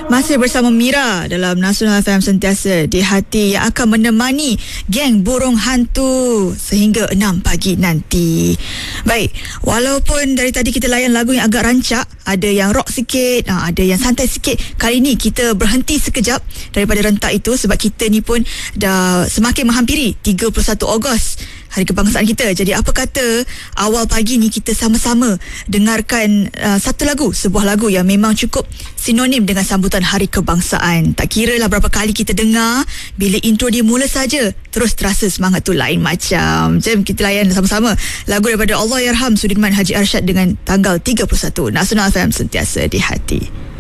Masih bersama Mira dalam Nasional FM Sentiasa di Hati yang akan menemani geng burung hantu sehingga 6 pagi nanti. Baik, walaupun dari tadi kita layan lagu yang agak rancak, ada yang rock sikit, ada yang santai sikit, kali ni kita berhenti sekejap daripada rentak itu sebab kita ni pun dah semakin menghampiri 31 Ogos, Hari Kebangsaan kita. Jadi apa kata awal pagi ni kita sama-sama dengarkan satu lagu, sebuah lagu yang memang cukup sinonim dengan sambutan Hari Kebangsaan. Tak kira lah berapa kali kita dengar, bila intro dia mula saja terus terasa semangat tu lain macam. Jom kita layan sama-sama lagu daripada Allahyarham Sudirman Haji Arsyad dengan tanggal 31. Nasional FM Sentiasa di Hati.